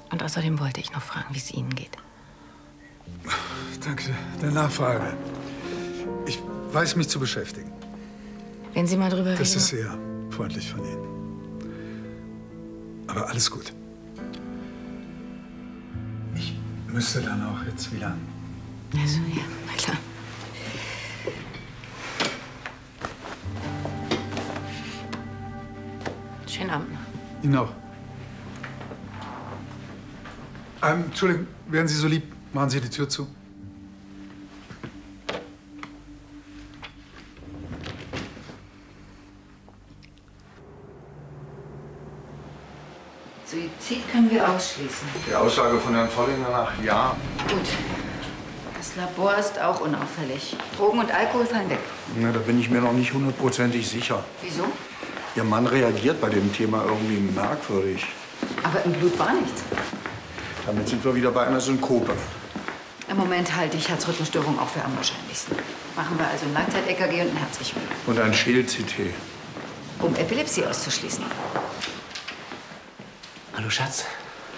Und außerdem wollte ich noch fragen, wie es Ihnen geht. Danke der Nachfrage. Ich weiß, mich zu beschäftigen. Wenn Sie mal drüber reden. Das ist sehr freundlich von Ihnen. Aber alles gut. Ich müsste dann auch jetzt wieder. Also, ja, na klar. Schönen Abend noch. Ihnen auch. Entschuldigung, wären Sie so lieb, machen Sie die Tür zu. Suizid können wir ausschließen. Die Aussage von Herrn Vollinger nach ja. Gut. Das Labor ist auch unauffällig. Drogen und Alkohol fallen weg. Na, da bin ich mir noch nicht hundertprozentig sicher. Wieso? Ihr Mann reagiert bei dem Thema irgendwie merkwürdig. Aber im Blut war nichts. Damit sind wir wieder bei einer Synkope. Im Moment halte ich Herzrhythmusstörung auch für am wahrscheinlichsten. Machen wir also ein Langzeit-EKG und ein Herzrichtwert. Und ein Schädel-CT. Um Epilepsie auszuschließen. Hallo, Schatz.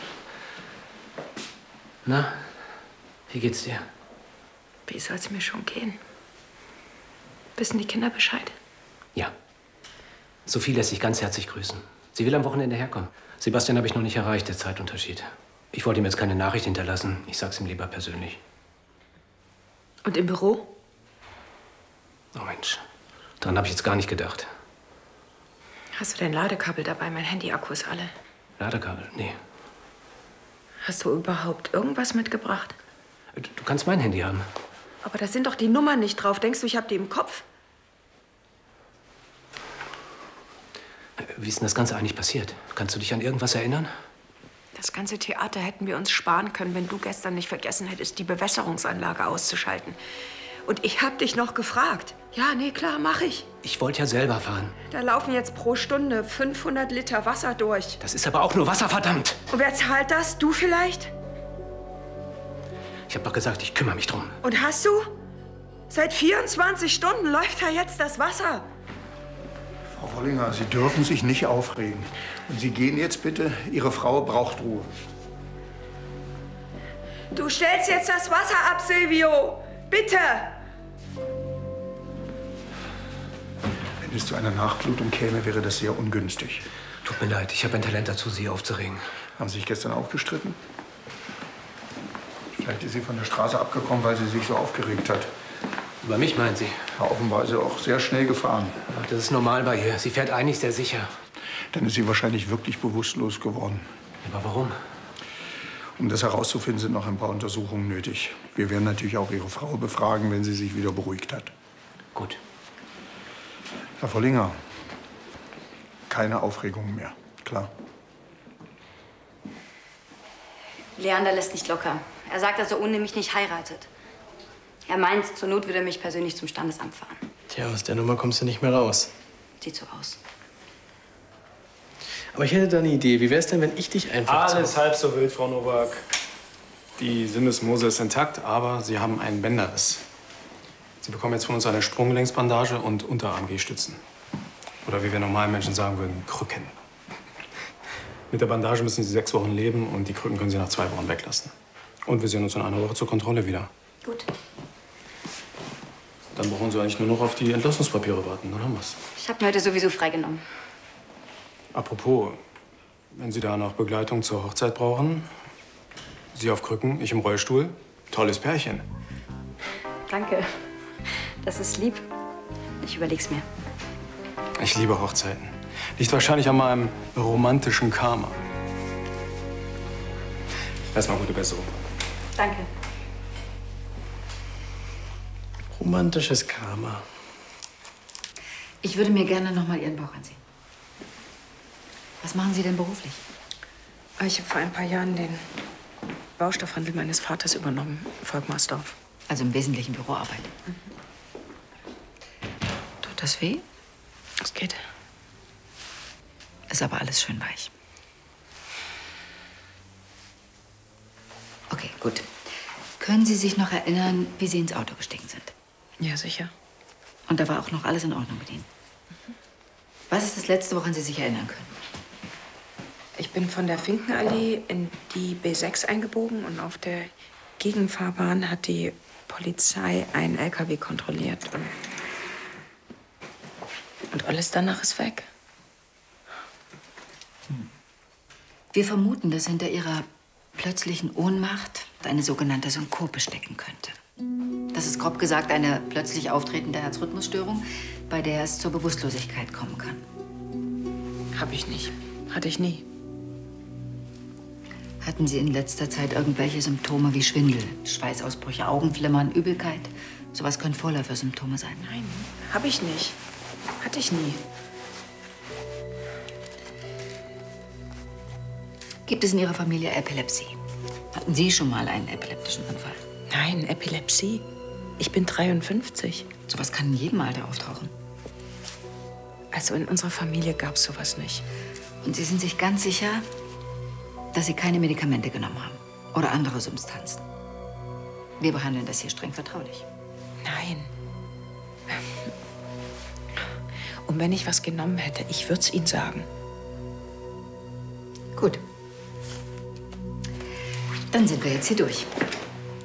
Na, wie geht's dir? Wie soll's mir schon gehen? Wissen die Kinder Bescheid? Ja. Sophie lässt sich ganz herzlich grüßen. Sie will am Wochenende herkommen. Sebastian habe ich noch nicht erreicht, der Zeitunterschied. Ich wollte ihm jetzt keine Nachricht hinterlassen. Ich sag's ihm lieber persönlich. Und im Büro? Oh Mensch, daran habe ich jetzt gar nicht gedacht. Hast du dein Ladekabel dabei? Mein Handy-Akku ist alle. Ladekabel? Nee. Hast du überhaupt irgendwas mitgebracht? Du kannst mein Handy haben. Aber da sind doch die Nummern nicht drauf. Denkst du, ich hab die im Kopf? Wie ist denn das Ganze eigentlich passiert? Kannst du dich an irgendwas erinnern? Das ganze Theater hätten wir uns sparen können, wenn du gestern nicht vergessen hättest, die Bewässerungsanlage auszuschalten. Und ich hab dich noch gefragt. Ja, nee, klar, mach ich. Ich wollte ja selber fahren. Da laufen jetzt pro Stunde 500 Liter Wasser durch. Das ist aber auch nur Wasser, verdammt! Und wer zahlt das? Du vielleicht? Ich habe doch gesagt, ich kümmere mich drum. Und hast du? Seit 24 Stunden läuft da jetzt das Wasser. Frau Vollinger, Sie dürfen sich nicht aufregen. Und Sie gehen jetzt bitte. Ihre Frau braucht Ruhe. Du stellst jetzt das Wasser ab, Silvio. Bitte. Wenn es zu einer Nachblutung käme, wäre das sehr ungünstig. Tut mir leid, ich habe ein Talent dazu, Sie aufzuregen. Haben Sie sich gestern auch gestritten? Vielleicht ist sie von der Straße abgekommen, weil sie sich so aufgeregt hat. Über mich, meinen Sie? Ja, offenbar ist sie auch sehr schnell gefahren. Das ist normal bei ihr. Sie fährt eigentlich sehr sicher. Dann ist sie wahrscheinlich wirklich bewusstlos geworden. Aber warum? Um das herauszufinden, sind noch ein paar Untersuchungen nötig. Wir werden natürlich auch Ihre Frau befragen, wenn sie sich wieder beruhigt hat. Gut. Herr Vollinger, keine Aufregung mehr. Klar. Leander lässt nicht locker. Er sagt, dass er ohne mich nicht heiratet. Er meint, zur Not würde er mich persönlich zum Standesamt fahren. Tja, aus der Nummer kommst du nicht mehr raus. Sieht so aus. Aber ich hätte da eine Idee. Wie wär's denn, wenn ich dich einfach... Alles halb so wild, Frau Nowak. Die Sinnesmose ist intakt, aber Sie haben einen Bänderriss. Sie bekommen jetzt von uns eine Sprunggelenksbandage und Unterarm-G-Stützen. Oder wie wir normalen Menschen sagen würden, Krücken. Mit der Bandage müssen Sie 6 Wochen leben und die Krücken können Sie nach 2 Wochen weglassen. Und wir sehen uns in einer Woche zur Kontrolle wieder. Gut. Dann brauchen Sie eigentlich nur noch auf die Entlassungspapiere warten, dann haben wir's. Ich habe mir heute sowieso freigenommen. Apropos, wenn Sie da noch Begleitung zur Hochzeit brauchen, Sie auf Krücken, ich im Rollstuhl, tolles Pärchen. Danke. Das ist lieb. Ich überleg's mir. Ich liebe Hochzeiten. Liegt wahrscheinlich an meinem romantischen Karma. Erstmal gute Besserung. Danke. Romantisches Karma. Ich würde mir gerne noch mal Ihren Bauch ansehen. Was machen Sie denn beruflich? Ich habe vor ein paar Jahren den Baustoffhandel meines Vaters übernommen, in Volkmarsdorf. Also im Wesentlichen Büroarbeit. Tut das weh? Es geht. Ist aber alles schön weich. Okay, gut. Können Sie sich noch erinnern, wie Sie ins Auto gestiegen sind? Ja, sicher. Und da war auch noch alles in Ordnung mit Ihnen? Was ist das Letzte, woran Sie sich erinnern können? Ich bin von der Finkenallee in die B6 eingebogen und auf der Gegenfahrbahn hat die Polizei einen LKW kontrolliert. Und alles danach ist weg. Wir vermuten, dass hinter ihrer plötzlichen Ohnmacht eine sogenannte Synkope stecken könnte. Das ist grob gesagt eine plötzlich auftretende Herzrhythmusstörung, bei der es zur Bewusstlosigkeit kommen kann. Hab ich nicht. Hatte ich nie. Hatten Sie in letzter Zeit irgendwelche Symptome wie Schwindel, Schweißausbrüche, Augenflimmern, Übelkeit? Sowas können Vorläufersymptome sein. Nein, hab ich nicht. Hatte ich nie. Gibt es in Ihrer Familie Epilepsie? Hatten Sie schon mal einen epileptischen Anfall? Nein, Epilepsie. Ich bin 53. Sowas kann in jedem Alter auftauchen. Also in unserer Familie gab's sowas nicht. Und Sie sind sich ganz sicher, dass Sie keine Medikamente genommen haben oder andere Substanzen? Wir behandeln das hier streng vertraulich. Nein. Und wenn ich was genommen hätte, ich würde es Ihnen sagen. Gut. Dann sind wir jetzt hier durch.